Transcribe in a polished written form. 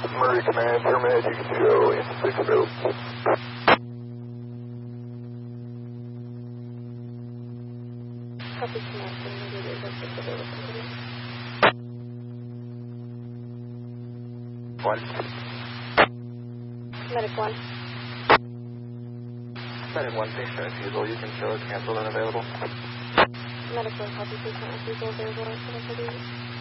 Murray Command, your med, you can show in 6 field. Copy command, immediately investigate available. 1. Medic 1. Medic 1, patient refusal, you can show as canceled and available. Medic 1, copy patient refusal available at 7:38.